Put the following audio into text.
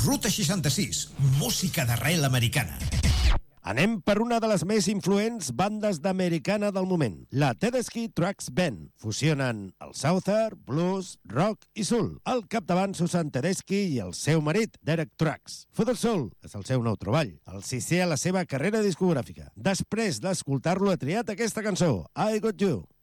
Ruta 66, música d'arrel americana. Anem per una de les més influents bandes d'americana del moment, la Tedeschi Trucks Band. Fusionen el Souther, blues, rock i soul. Al capdavant Susan Tedeschi i el seu marit, Derek Trucks. Feather Soul és el seu nou treball, el sisè a la seva carrera discogràfica. Després d'escoltar-lo, ha triat aquesta cançó, I Got You.